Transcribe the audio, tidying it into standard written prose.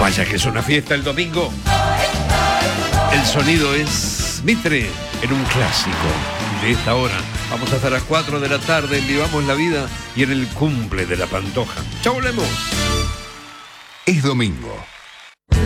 Vaya que es una fiesta el domingo. El sonido es Mitre en un clásico de esta hora. Vamos hasta las 4 de la tarde en Vivamos la Vida y en el cumple de la Pantoja. ¡Chau, volvemos! Es domingo.